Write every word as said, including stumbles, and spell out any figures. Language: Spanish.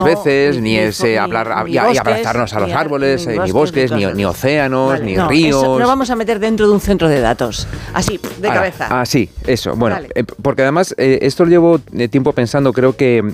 peces, no, ni, ni es eh, ni, hablar ni y, bosques, y abrazarnos a los ni, árboles, ni eh, ni bosques, bosques, ni, ni océanos, vale, ni no, ríos. Eso lo vamos a meter dentro de un centro de datos, así, de ah, cabeza. Ah, sí, eso. Bueno, Vale. eh, porque además eh, esto lo llevo eh, tiempo pensando, creo que